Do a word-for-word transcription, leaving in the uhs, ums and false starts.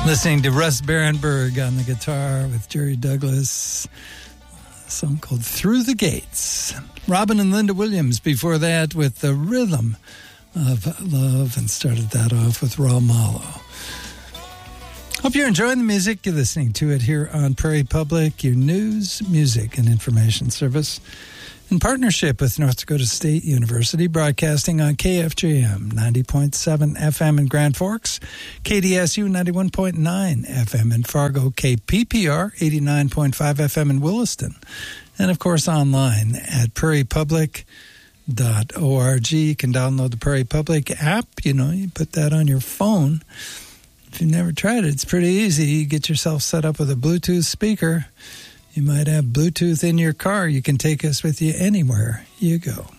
Listening to Russ Barenberg on the guitar with Jerry Douglas. A song called Through the Gates. Robin and Linda Williams before that with the rhythm of love, and started that off with Raul Malo. Hope you're enjoying the music. You're listening to it here on Prairie Public, your news, music, and information service. In partnership with North Dakota State University, broadcasting on K F J M ninety point seven F M in Grand Forks, K D S U ninety-one point nine F M in Fargo, K P P R eighty-nine point five F M in Williston, and of course online at prairie public dot org. You can download the Prairie Public app. You know, you put that on your phone. If you've never tried it, it's pretty easy. You get yourself set up with a Bluetooth speaker. You might have Bluetooth in your car. You can take us with you anywhere you go.